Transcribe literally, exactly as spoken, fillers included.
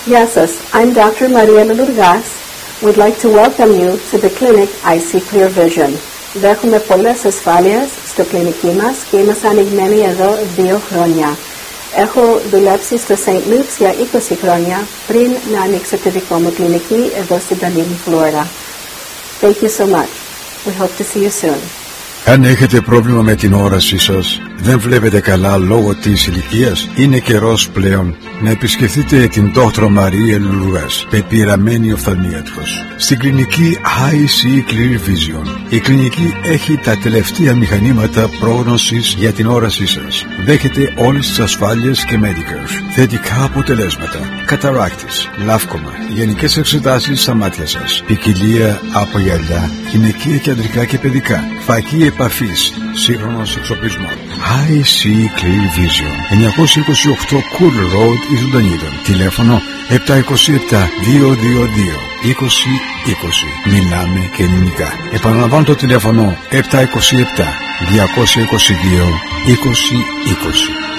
Γεια σας, I'm Doctor Maria Lourgas. We'd like to welcome you to the clinic I See Clear Vision. Δέχομαι πολλές ασφάλειες στο κλινική μας και είμαστε ανοιγμένοι εδώ δύο χρόνια. Έχω δουλέψει στο Σέιντ Λούκς για είκοσι χρόνια πριν να ανοίξω τη δικό μου κλινική εδώ στην Dunedin, Florida. Thank you so much. We hope to see you soon. Αν έχετε πρόβλημα με την όρασή σας, δεν βλέπετε καλά λόγω της ηλικίας, είναι καιρός πλέον να επισκεφτείτε την Δόκτωρο Μαρία Λουργκάς, πεπειραμένη οφθαλμίατρος. Στην κλινική I See Clear Vision, η κλινική έχει τα τελευταία μηχανήματα πρόγνωσης για την όρασή σας. Δέχεται όλες τις ασφάλειες και medicals, θετικά αποτελέσματα, καταράκτης, λάφκομα, γενικές εξετάσεις στα μάτια σας, ποικιλία από γυαλιά, γυναικεία και ανδρικά και παιδικά, φακή επαφής, σύγχρονος εξοπλισμός. I See Clear Vision, εννιακόσια είκοσι οκτώ Cool Road, Ιζουντανίδων. Τηλέφωνο επτά δύο επτά δύο δύο δύο είκοσι είκοσι. Μιλάμε και ελληνικά. Επαναλαμβάνω το τηλέφωνο επτά δύο επτά δύο δύο δύο είκοσι είκοσι.